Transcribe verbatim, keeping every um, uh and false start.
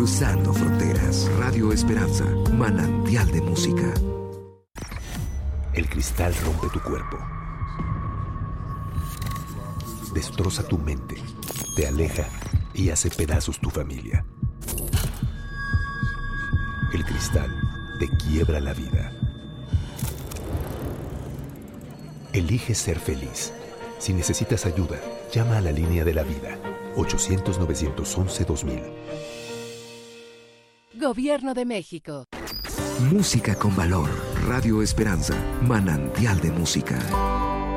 Cruzando fronteras. Radio Esperanza. Manantial de música. El cristal rompe tu cuerpo. Destroza tu mente. Te aleja y hace pedazos tu familia. El cristal te quiebra la vida. Elige ser feliz. Si necesitas ayuda, llama a la línea de la vida. ochocientos, novecientos once, dos mil. Gobierno de México. Música con valor. Radio Esperanza. Manantial de música.